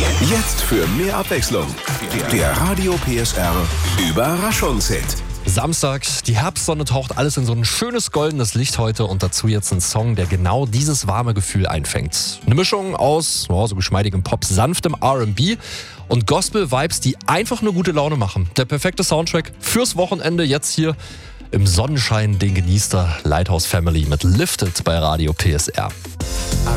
Jetzt für mehr Abwechslung. Der Radio PSR Überraschungshit. Samstag, die Herbstsonne taucht alles in so ein schönes goldenes Licht heute und dazu jetzt ein Song, der genau dieses warme Gefühl einfängt. Eine Mischung aus so geschmeidigem Pop, sanftem R&B und Gospel-Vibes, die einfach nur gute Laune machen. Der perfekte Soundtrack fürs Wochenende jetzt hier im Sonnenschein, den genießt der Lighthouse Family mit Lifted bei Radio PSR.